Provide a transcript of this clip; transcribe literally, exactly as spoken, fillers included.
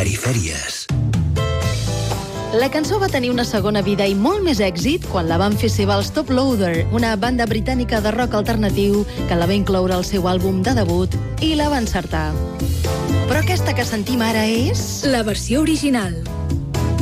Perifèries. La cançó va tenir una segona vida i molt més èxit quan la van fer seva els Top Loader, una banda britànica de rock alternatiu que la va incloure al seu àlbum de debut i la va encertar. Però aquesta que sentim ara és... la versió original.